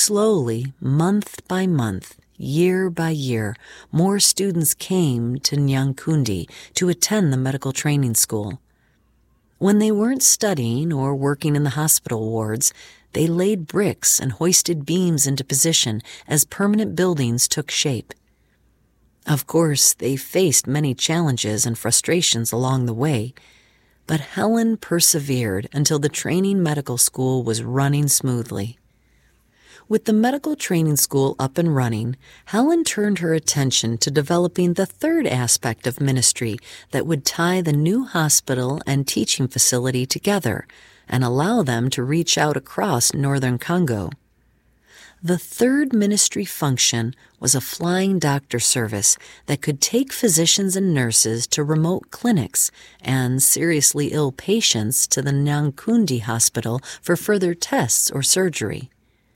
Slowly, month by month, year by year, more students came to Nyankundi to attend the medical training school. When they weren't studying or working in the hospital wards, they laid bricks and hoisted beams into position as permanent buildings took shape. Of course, they faced many challenges and frustrations along the way, but Helen persevered until the training medical school was running smoothly. With the medical training school up and running, Helen turned her attention to developing the third aspect of ministry that would tie the new hospital and teaching facility together and allow them to reach out across northern Congo. The third ministry function was a flying doctor service that could take physicians and nurses to remote clinics and seriously ill patients to the Nyankundi Hospital for further tests or surgery.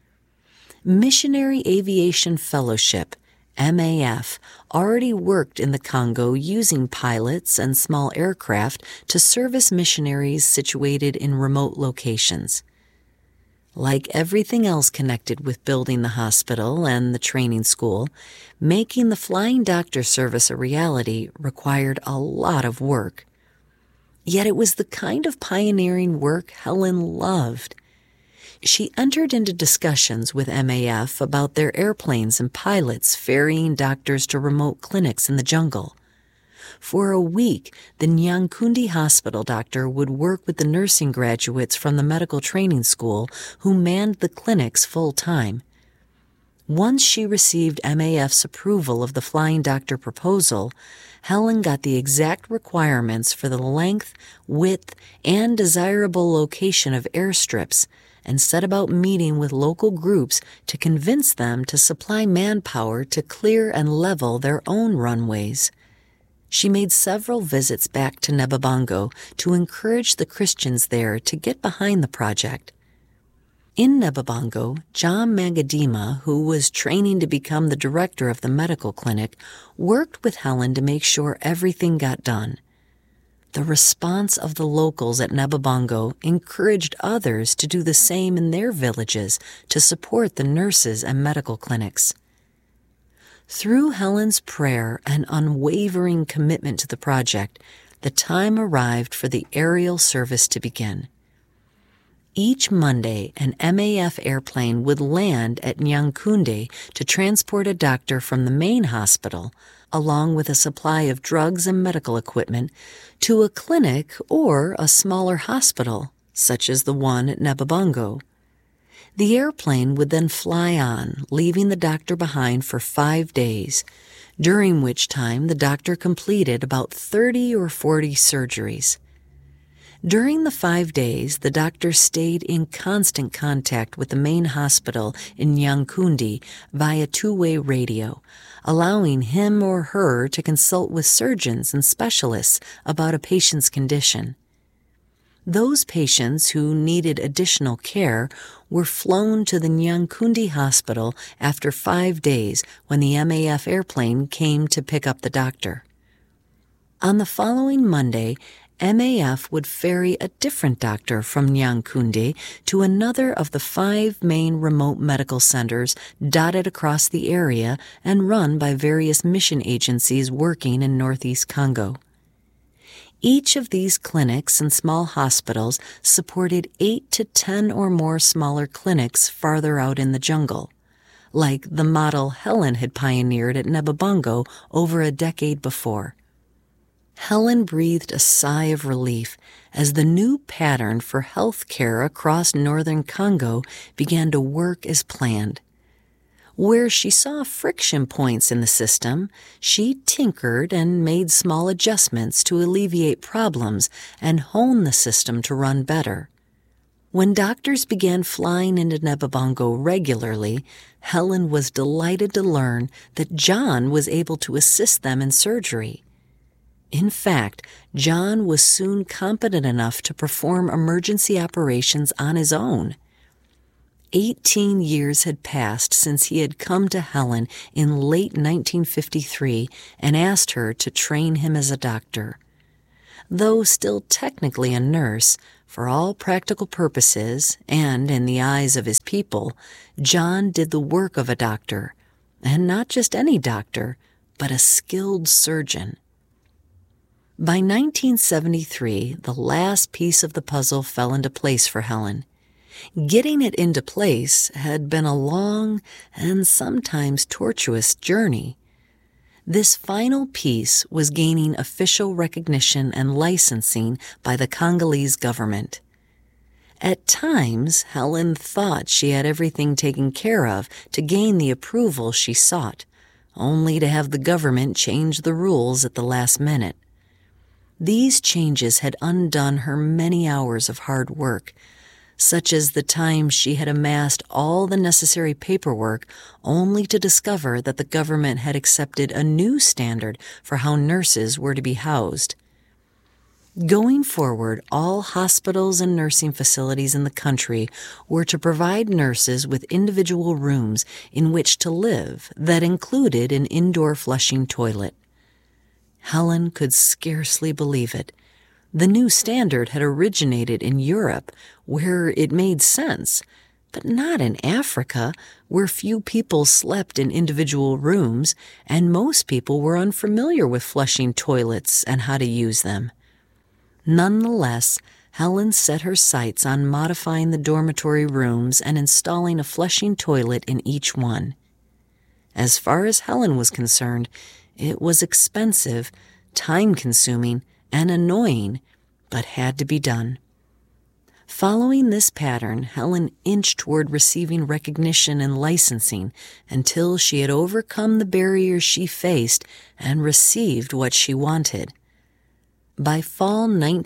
Missionary Aviation Fellowship, MAF, already worked in the Congo using pilots and small aircraft to service missionaries situated in remote locations. Like everything else connected with building the hospital and the training school, making the flying doctor service a reality required a lot of work. Yet it was the kind of pioneering work Helen loved. She entered into discussions with MAF about their airplanes and pilots ferrying doctors to remote clinics in the jungle. For a week, the Nyankundi hospital doctor would work with the nursing graduates from the medical training school who manned the clinics full-time. Once she received MAF's approval of the flying doctor proposal, Helen got the exact requirements for the length, width, and desirable location of airstrips and set about meeting with local groups to convince them to supply manpower to clear and level their own runways. She made several visits back to Nebabango to encourage the Christians there to get behind the project. In Nebabango, John Magadima, who was training to become the director of the medical clinic, worked with Helen to make sure everything got done. The response of the locals at Nebabango encouraged others to do the same in their villages to support the nurses and medical clinics. Through Helen's prayer and unwavering commitment to the project, the time arrived for the aerial service to begin. Each Monday, an MAF airplane would land at Nyankundi to transport a doctor from the main hospital, along with a supply of drugs and medical equipment, to a clinic or a smaller hospital, such as the one at Nebabango. The airplane would then fly on, leaving the doctor behind for 5 days, during which time the doctor completed about 30 or 40 surgeries. During the 5 days, the doctor stayed in constant contact with the main hospital in Nyankundi via two-way radio, allowing him or her to consult with surgeons and specialists about a patient's condition. Those patients who needed additional care were flown to the Nyankundi hospital after 5 days when the MAF airplane came to pick up the doctor. On the following Monday, MAF would ferry a different doctor from Nyankundi to another of the 5 main remote medical centers dotted across the area and run by various mission agencies working in northeast Congo. Each of these clinics and small hospitals supported 8 to 10 or more smaller clinics farther out in the jungle, like the model Helen had pioneered at Nebabango over a decade before. Helen breathed a sigh of relief as the new pattern for health care across northern Congo began to work as planned. Where she saw friction points in the system, she tinkered and made small adjustments to alleviate problems and hone the system to run better. When doctors began flying into Nebabango regularly, Helen was delighted to learn that John was able to assist them in surgery. In fact, John was soon competent enough to perform emergency operations on his own. 18 years had passed since he had come to Helen in late 1953 and asked her to train him as a doctor. Though still technically a nurse, For all practical purposes, and in the eyes of his people, John did the work of a doctor, and not just any doctor, but a skilled surgeon. By 1973, the last piece of the puzzle fell into place for Helen. Getting it into place had been a long and sometimes tortuous journey. This final piece was gaining official recognition and licensing by the Congolese government. At times, Helen thought she had everything taken care of to gain the approval she sought, only to have the government change the rules at the last minute. These changes had undone her many hours of hard work, such as the time she had amassed all the necessary paperwork only to discover that the government had accepted a new standard for how nurses were to be housed. Going forward, all hospitals and nursing facilities in the country were to provide nurses with individual rooms in which to live that included an indoor flushing toilet. Helen could scarcely believe it. The new standard had originated in Europe, where it made sense, but not in Africa, where few people slept in individual rooms and most people were unfamiliar with flushing toilets and how to use them. Nonetheless, Helen set her sights on modifying the dormitory rooms and installing a flushing toilet in each one. As far as Helen was concerned, it was expensive, time-consuming, and annoying, but had to be done. Following this pattern, Helen inched toward receiving recognition and licensing until she had overcome the barriers she faced and received what she wanted. By fall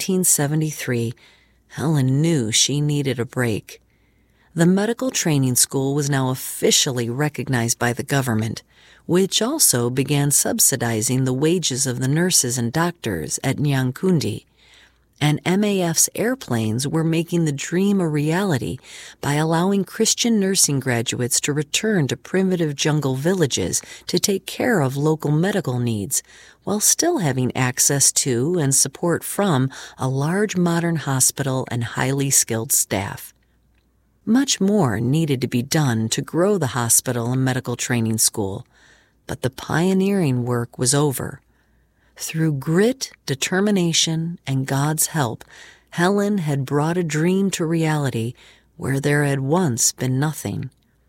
1973, Helen knew she needed a break. The medical training school was now officially recognized by the government, which also began subsidizing the wages of the nurses and doctors at Nyankundi. And MAF's airplanes were making the dream a reality by allowing Christian nursing graduates to return to primitive jungle villages to take care of local medical needs, while still having access to and support from a large modern hospital and highly skilled staff. Much more needed to be done to grow the hospital and medical training school, but the pioneering work was over. Through grit, determination, and God's help, Helen had brought a dream to reality where there had once been nothing.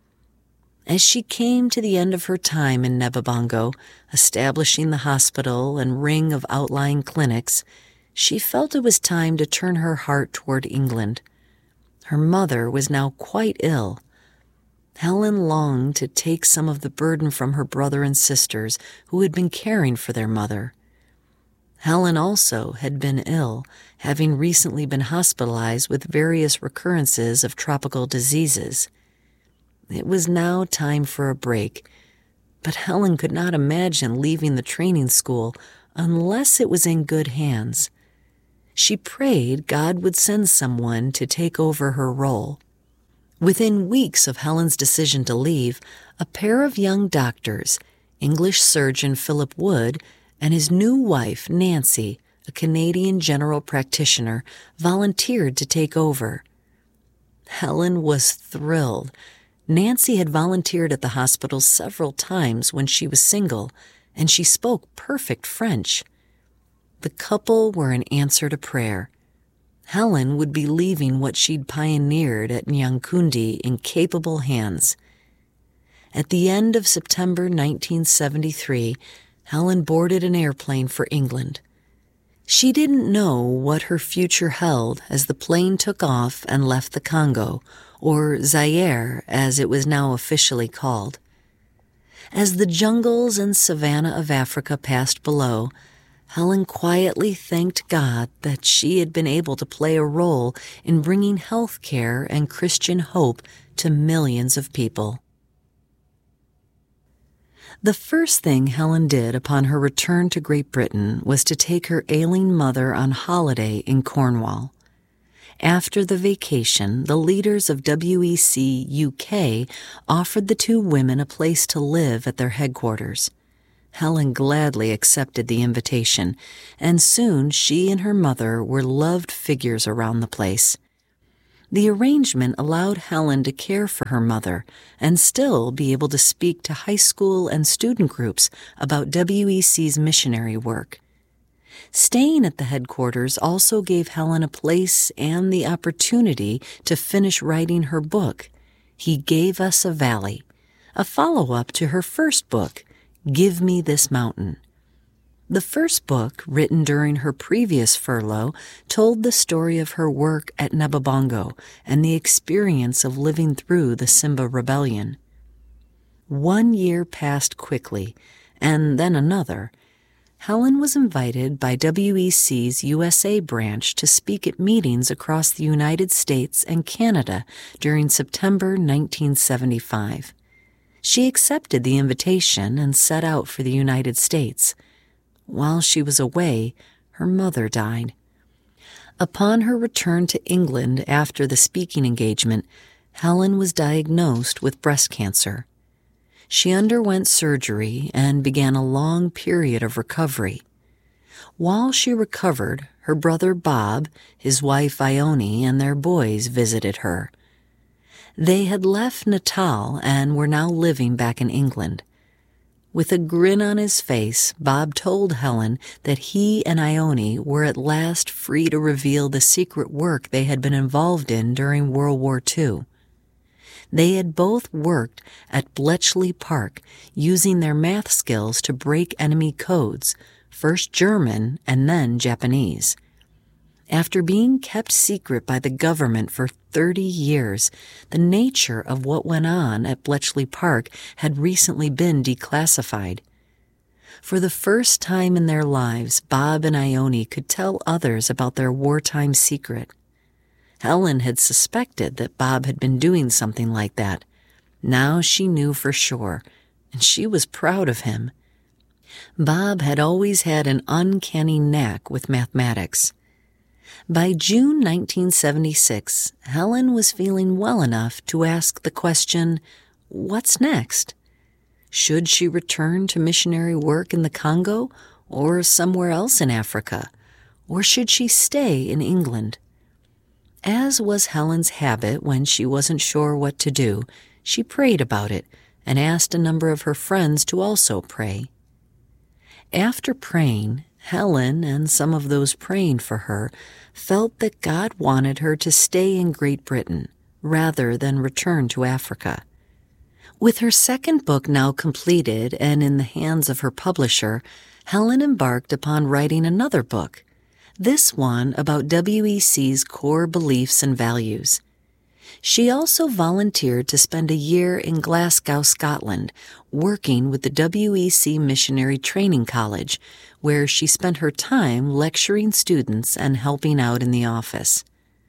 As she came to the end of her time in Nebabongo, establishing the hospital and ring of outlying clinics, she felt it was time to turn her heart toward England. Her mother was now quite ill. Helen longed to take some of the burden from her brother and sisters who had been caring for their mother. Helen also had been ill, having recently been hospitalized with various recurrences of tropical diseases. It was now time for a break, but Helen could not imagine leaving the training school unless it was in good hands. She prayed God would send someone to take over her role. Within weeks of Helen's decision to leave, a pair of young doctors, English surgeon Philip Wood and his new wife, Nancy, a Canadian general practitioner, volunteered to take over. Helen was thrilled. Nancy had volunteered at the hospital several times when she was single, and she spoke perfect French. The couple were an answer to prayer. Helen would be leaving what she'd pioneered at Nyankundi in capable hands. At the end of September 1973, Helen boarded an airplane for England. She didn't know what her future held as the plane took off and left the Congo, or Zaire as it was now officially called. As the jungles and savanna of Africa passed below, Helen quietly thanked God that she had been able to play a role in bringing health care and Christian hope to millions of people. The first thing Helen did upon her return to Great Britain was to take her ailing mother on holiday in Cornwall. After the vacation, the leaders of WEC UK offered the two women a place to live at their headquarters. Helen gladly accepted the invitation, and soon she and her mother were loved figures around the place. The arrangement allowed Helen to care for her mother and still be able to speak to high school and student groups about WEC's missionary work. Staying at the headquarters also gave Helen a place and the opportunity to finish writing her book, He Gave Us a Valley, a follow-up to her first book, Give Me This Mountain. The first book, written during her previous furlough, told the story of her work at Nebabongo and the experience of living through the Simba Rebellion. 1 year passed quickly, and then another. Helen was invited by WEC's USA branch to speak at meetings across the United States and Canada during September 1975. She accepted the invitation and set out for the United States. While she was away, her mother died. Upon her return to England after the speaking engagement, Helen was diagnosed with breast cancer. She underwent surgery and began a long period of recovery. While she recovered, her brother Bob, his wife Ione, and their boys visited her. They had left Natal and were now living back in England. With a grin on his face, Bob told Helen that he and Ione were at last free to reveal the secret work they had been involved in during World War II. They had both worked at Bletchley Park, using their math skills to break enemy codes, first German and then Japanese. After being kept secret by the government for 30 years, the nature of what went on at Bletchley Park had recently been declassified. For the first time in their lives, Bob and Ione could tell others about their wartime secret. Helen had suspected that Bob had been doing something like that. Now she knew for sure, and she was proud of him. Bob had always had an uncanny knack with mathematics. By June 1976, Helen was feeling well enough to ask the question, what's next? Should she return to missionary work in the Congo or somewhere else in Africa? Or should she stay in England? As was Helen's habit when she wasn't sure what to do, she prayed about it and asked a number of her friends to also pray. After praying, Helen and some of those praying for her felt that God wanted her to stay in Great Britain rather than return to Africa. With her second book now completed and in the hands of her publisher, Helen embarked upon writing another book, this one about WEC's core beliefs and values. She also volunteered to spend a year in Glasgow, Scotland, working with the WEC Missionary Training College, where she spent her time lecturing students and helping out in the office.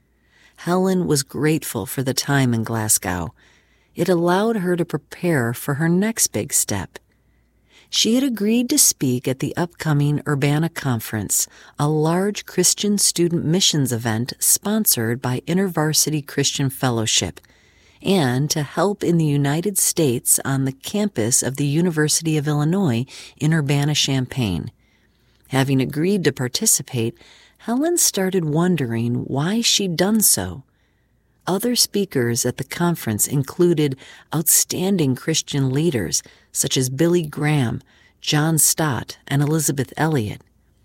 Helen was grateful for the time in Glasgow. It allowed her to prepare for her next big step. She had agreed to speak at the upcoming Urbana Conference, a large Christian student missions event sponsored by InterVarsity Christian Fellowship, and to help in the United States on the campus of the University of Illinois in Urbana-Champaign. Having agreed to participate, Helen started wondering why she'd done so. Other speakers at the conference included outstanding Christian leaders such as Billy Graham, John Stott, and Elizabeth Elliot.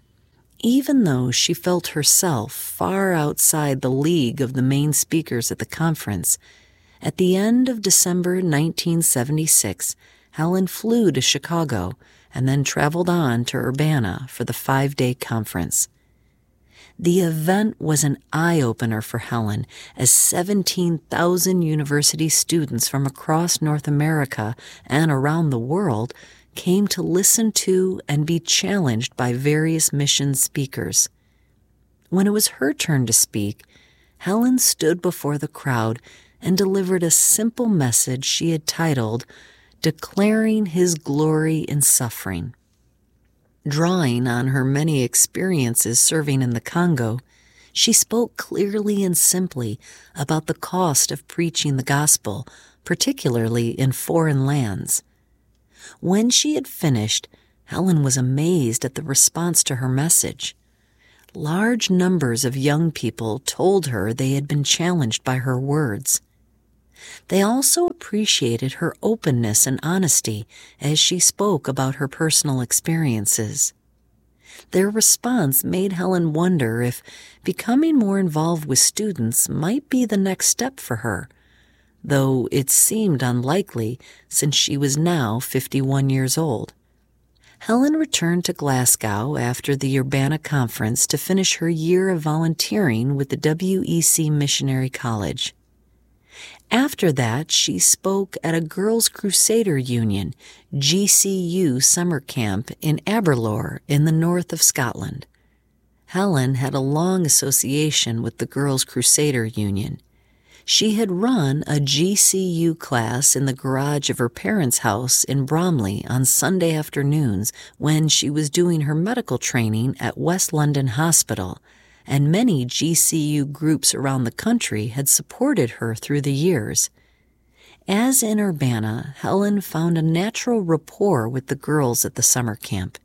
Even though she felt herself far outside the league of the main speakers at the conference, at the end of December 1976, Helen flew to Chicago and then traveled on to Urbana for the 5-day conference. The event was an eye-opener for Helen as 17,000 university students from across North America and around the world came to listen to and be challenged by various mission speakers. When it was her turn to speak, Helen stood before the crowd and delivered a simple message she had titled, Declaring His Glory in Suffering. Drawing on her many experiences serving in the Congo, she spoke clearly and simply about the cost of preaching the gospel, particularly in foreign lands. When she had finished, Helen was amazed at the response to her message. Large numbers of young people told her they had been challenged by her words. They also appreciated her openness and honesty as she spoke about her personal experiences. Their response made Helen wonder if becoming more involved with students might be the next step for her, though it seemed unlikely since she was now 51 years old. Helen returned to Glasgow after the Urbana Conference to finish her year of volunteering with the WEC Missionary College. After that, she spoke at a Girls Crusader Union, GCU summer camp in Aberlour in the north of Scotland. Helen had a long association with the Girls Crusader Union. She had run a GCU class in the garage of her parents' house in Bromley on Sunday afternoons when she was doing her medical training at West London Hospital, and many GCU groups around the country had supported her through the years. As in Urbana, Helen found a natural rapport with the girls at the summer camp.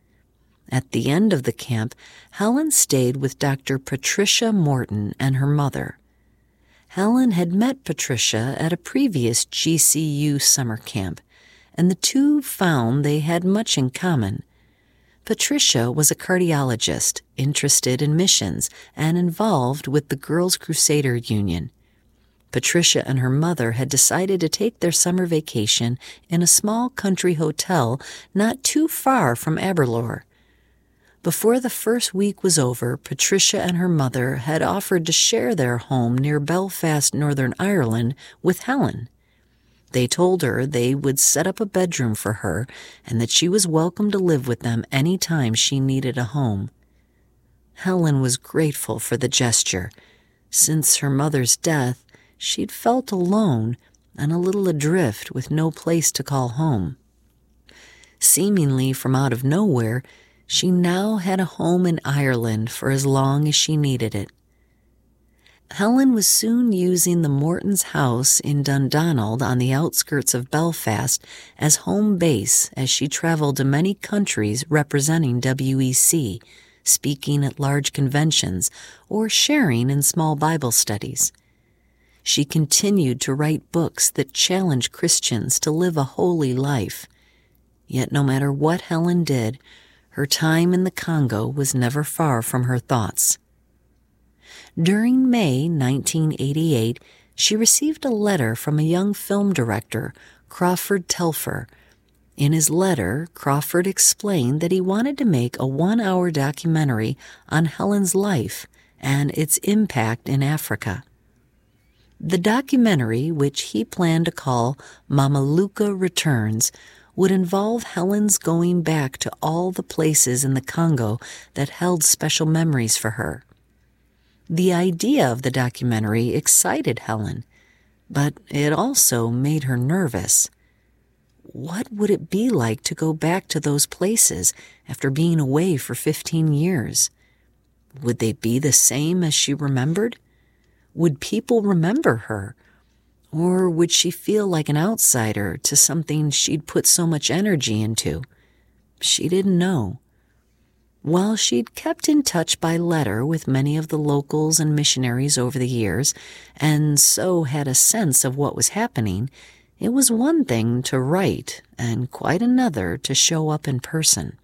At the end of the camp, Helen stayed with Dr. Patricia Morton and her mother. Helen had met Patricia at a previous GCU summer camp, and the two found they had much in common. Patricia was a cardiologist, interested in missions, and involved with the Girls Crusader Union. Patricia and her mother had decided to take their summer vacation in a small country hotel not too far from Aberlour. Before the first week was over, Patricia and her mother had offered to share their home near Belfast, Northern Ireland, with Helen. They told her they would set up a bedroom for her and that she was welcome to live with them any time she needed a home. Helen was grateful for the gesture. Since her mother's death, she'd felt alone and a little adrift with no place to call home. Seemingly from out of nowhere, she now had a home in Ireland for as long as she needed it. Helen was soon using the Morton's house in Dundonald on the outskirts of Belfast as home base as she traveled to many countries representing WEC, speaking at large conventions, or sharing in small Bible studies. She continued to write books that challenged Christians to live a holy life. Yet no matter what Helen did, her time in the Congo was never far from her thoughts. During May 1988, she received a letter from a young film director, Crawford Telfer. In his letter, Crawford explained that he wanted to make a 1-hour documentary on Helen's life and its impact in Africa. The documentary, which he planned to call Mama Luca Returns, would involve Helen's going back to all the places in the Congo that held special memories for her. The idea of the documentary excited Helen, but it also made her nervous. What would it be like to go back to those places after being away for 15 years? Would they be the same as she remembered? Would people remember her? Or would she feel like an outsider to something she'd put so much energy into? She didn't know. While she'd kept in touch by letter with many of the locals and missionaries over the years, and so had a sense of what was happening, it was one thing to write and quite another to show up in person.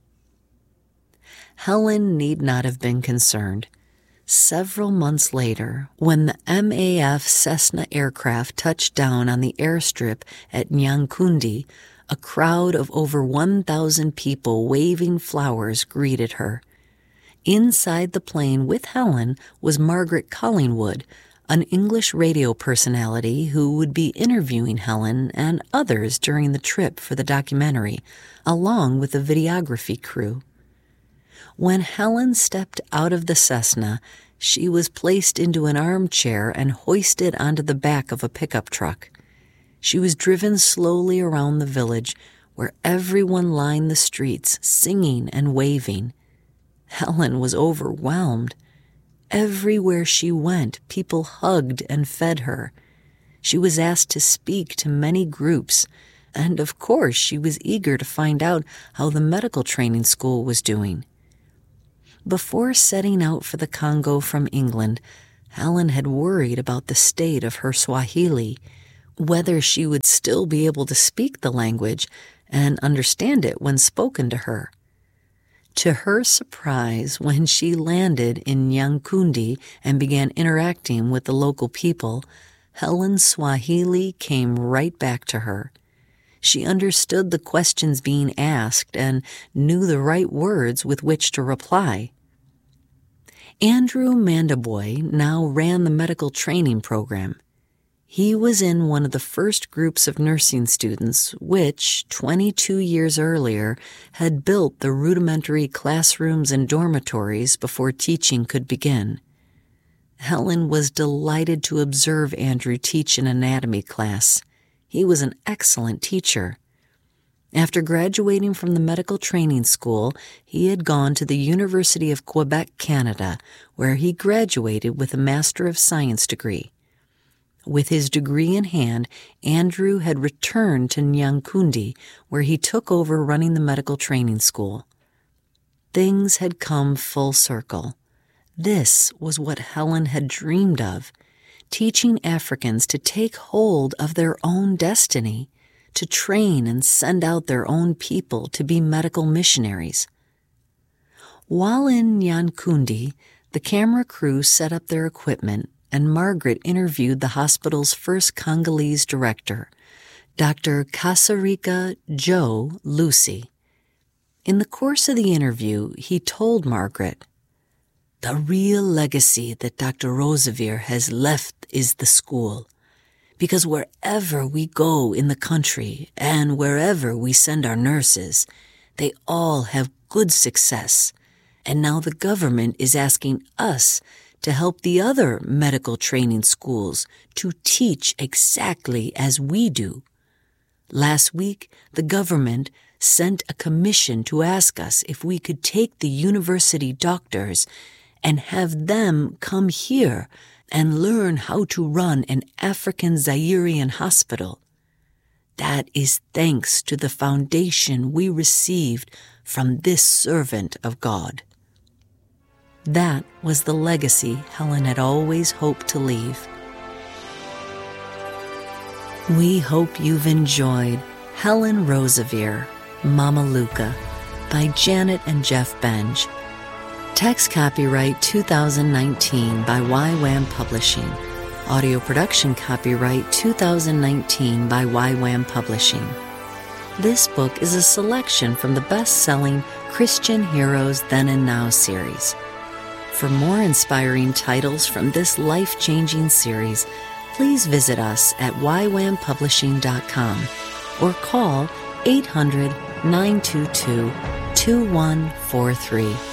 Helen need not have been concerned. Several months later, when the MAF Cessna aircraft touched down on the airstrip at Nyankundi, a crowd of over 1,000 people waving flowers greeted her. Inside the plane with Helen was Margaret Collingwood, an English radio personality who would be interviewing Helen and others during the trip for the documentary, along with the videography crew. When Helen stepped out of the Cessna, she was placed into an armchair and hoisted onto the back of a pickup truck. She was driven slowly around the village, where everyone lined the streets, singing and waving. Helen was overwhelmed. Everywhere she went, people hugged and fed her. She was asked to speak to many groups, and of course she was eager to find out how the medical training school was doing. Before setting out for the Congo from England, Helen had worried about the state of her Swahili, whether she would still be able to speak the language and understand it when spoken to her. To her surprise, when she landed in Nyankundi and began interacting with the local people, Helen's Swahili came right back to her. She understood the questions being asked and knew the right words with which to reply. Andrew Mandaboy now ran the medical training program. He was in one of the first groups of nursing students which, 22 years earlier, had built the rudimentary classrooms and dormitories before teaching could begin. Helen was delighted to observe Andrew teach an anatomy class. He was an excellent teacher. After graduating from the medical training school, he had gone to the University of Quebec, Canada, where he graduated with a Master of Science degree. With his degree in hand, Andrew had returned to Nyankundi, where he took over running the medical training school. Things had come full circle. This was what Helen had dreamed of, teaching Africans to take hold of their own destiny, to train and send out their own people to be medical missionaries. While in Nyankundi, the camera crew set up their equipment and Margaret interviewed the hospital's first Congolese director, Dr. Kasarika Joe Lucy. In the course of the interview, he told Margaret, "The real legacy that Dr. Roseveare has left is the school, because wherever we go in the country and wherever we send our nurses, they all have good success, and now the government is asking us to help the other medical training schools to teach exactly as we do. Last week, the government sent a commission to ask us if we could take the university doctors and have them come here and learn how to run an African Zairian hospital. That is thanks to the foundation we received from this servant of God." That was the legacy Helen had always hoped to leave. We hope you've enjoyed Helen Roseveare, Mama Luca, by Janet and Jeff Benj. Text copyright 2019 by YWAM Publishing. Audio production copyright 2019 by YWAM Publishing. This book is a selection from the best-selling Christian Heroes Then and Now series. For more inspiring titles from this life-changing series, please visit us at ywampublishing.com or call 800-922-2143.